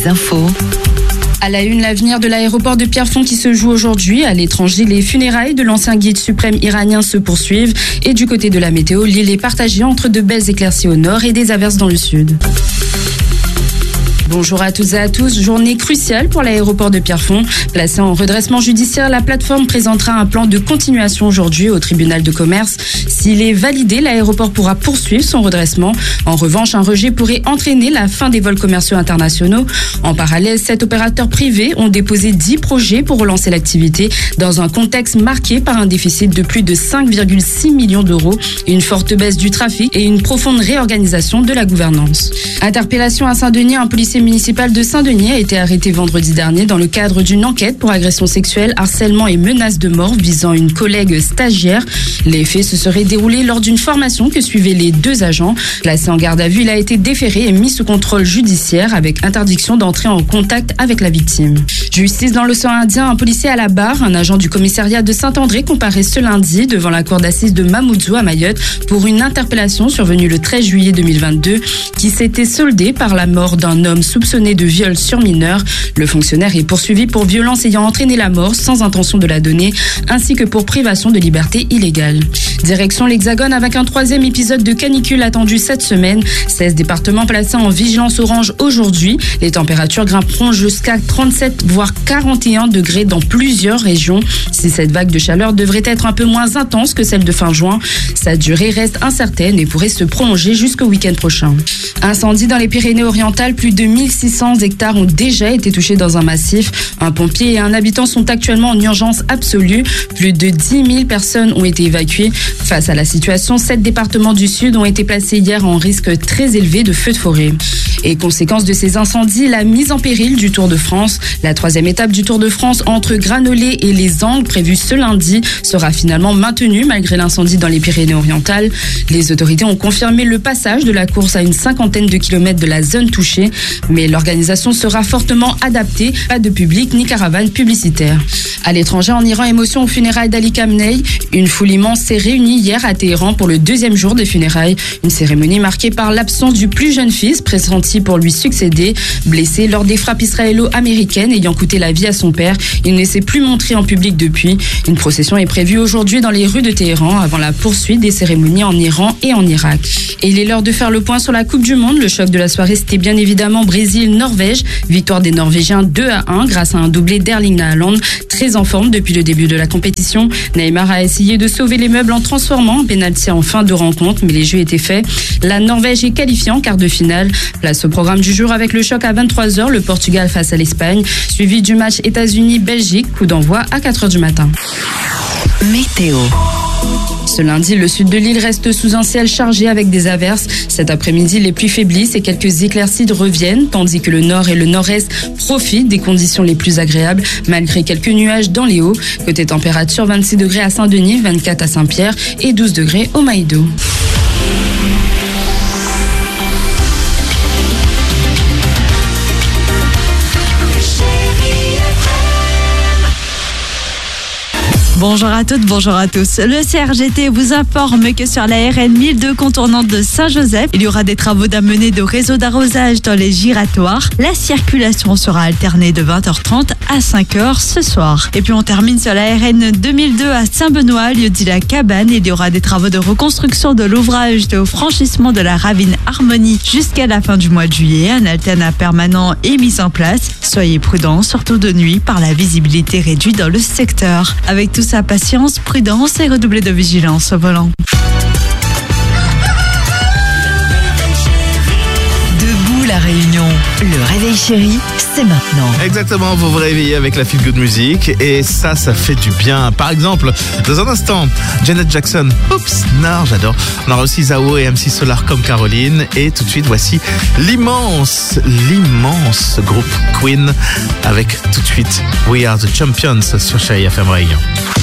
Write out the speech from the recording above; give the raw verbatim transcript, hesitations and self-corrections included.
Infos. À la une, l'avenir de l'aéroport de Pierrefonds qui se joue aujourd'hui. À l'étranger, les funérailles de l'ancien guide suprême iranien se poursuivent. Et du côté de la météo, l'île est partagée entre de belles éclaircies au nord et des averses dans le sud. Bonjour à toutes et à tous. Journée cruciale pour l'aéroport de Pierrefonds. Placé en redressement judiciaire, la plateforme présentera un plan de continuation aujourd'hui au tribunal de commerce. S'il est validé, l'aéroport pourra poursuivre son redressement. En revanche, un rejet pourrait entraîner la fin des vols commerciaux internationaux. En parallèle, sept opérateurs privés ont déposé dix projets pour relancer l'activité dans un contexte marqué par un déficit de plus de cinq virgule six millions d'euros, une forte baisse du trafic et une profonde réorganisation de la gouvernance. Interpellation à Saint-Denis, un policier municipal de Saint-Denis a été arrêté vendredi dernier dans le cadre d'une enquête pour agression sexuelle, harcèlement et menace de mort visant une collègue stagiaire. Les faits se seraient déroulés lors d'une formation que suivaient les deux agents. Placé en garde à vue, il a été déféré et mis sous contrôle judiciaire avec interdiction d'entrer en contact avec la victime. Justice dans l'océan Indien, un policier à la barre, un agent du commissariat de Saint-André comparaît ce lundi devant la cour d'assises de Mamoudzou à Mayotte pour une interpellation survenue le treize juillet deux mille vingt-deux qui s'était soldée par la mort d'un homme soupçonné de viol sur mineur. Le fonctionnaire est poursuivi pour violence ayant entraîné la mort sans intention de la donner, ainsi que pour privation de liberté illégale. Direction l'Hexagone avec un troisième épisode de canicule attendu cette semaine. seize départements placés en vigilance orange aujourd'hui. Les températures grimperont jusqu'à trente-sept voire quarante et un degrés dans plusieurs régions. Si cette vague de chaleur devrait être un peu moins intense que celle de fin juin, sa durée reste incertaine et pourrait se prolonger jusqu'au week-end prochain. Incendie dans les Pyrénées-Orientales, plus de mille six cents hectares ont déjà été touchés dans un massif. Un pompier et un habitant sont actuellement en urgence absolue. Plus de dix mille personnes ont été évacuées. Face à la situation, sept départements du Sud ont été placés hier en risque très élevé de feux de forêt. Et conséquence de ces incendies, la mise en péril du Tour de France. La troisième étape du Tour de France entre Granollers et les Angles, prévue ce lundi, sera finalement maintenue malgré l'incendie dans les Pyrénées-Orientales. Les autorités ont confirmé le passage de la course à une cinquantaine de kilomètres de la zone touchée, mais l'organisation sera fortement adaptée, pas de public ni caravane publicitaire. À l'étranger, en Iran, émotion aux funérailles d'Ali Khamenei. Une foule immense s'est réunie hier à Téhéran pour le deuxième jour des funérailles. Une cérémonie marquée par l'absence du plus jeune fils, pressenti pour lui succéder. Blessé lors des frappes israélo-américaines ayant coûté la vie à son père, il ne s'est plus montré en public depuis. Une procession est prévue aujourd'hui dans les rues de Téhéran avant la poursuite des cérémonies en Iran et en Irak. Et il est l'heure de faire le point sur la Coupe du Monde. Le choc de la soirée, c'était bien évidemment Brésil-Norvège. Victoire des Norvégiens deux à un grâce à un doublé d'Erling Haaland, très en forme depuis le début de la compétition. Neymar a essayé de sauver les meubles en transformant un pénalty en fin de rencontre, mais les jeux étaient faits. La Norvège est qualifiée en quart de finale. Place au programme du jour avec le choc à vingt-trois heures, le Portugal face à l'Espagne, suivi du match États-Unis-Belgique, coup d'envoi à quatre heures du matin. Météo. Ce lundi, le sud de l'île reste sous un ciel chargé avec des averses. Cet après-midi, les pluies faiblissent et quelques éclaircies reviennent, tandis que le nord et le nord-est profitent des conditions les plus agréables, malgré quelques nuages dans les hauts. Côté température, vingt-six degrés à Saint-Denis, vingt-quatre à Saint-Pierre et douze degrés au Maïdo. Bonjour à toutes, bonjour à tous. Le C R G T vous informe que sur la R N mille deux contournante de Saint-Joseph, il y aura des travaux d'amener de réseau d'arrosage dans les giratoires. La circulation sera alternée de vingt heures trente à cinq heures ce soir. Et puis on termine sur la R N deux mille deux à Saint-Benoît, lieu dit la Cabane. Il y aura des travaux de reconstruction de l'ouvrage de franchissement de la ravine Harmonie jusqu'à la fin du mois de juillet. Un alternat permanent est mis en place. Soyez prudents, surtout de nuit, par la visibilité réduite dans le secteur. Avec tout ça, patience, prudence et redoubler de vigilance au volant. Debout la Réunion. Le réveil chéri, c'est maintenant. Exactement, vous vous réveillez avec la feel good music et ça, ça fait du bien. Par exemple, dans un instant, Janet Jackson. Oups, non, j'adore. On aura aussi Zao et M C Solar comme Caroline. Et tout de suite, voici l'immense, l'immense groupe Queen avec tout de suite We Are The Champions sur Chérie F M Réunion.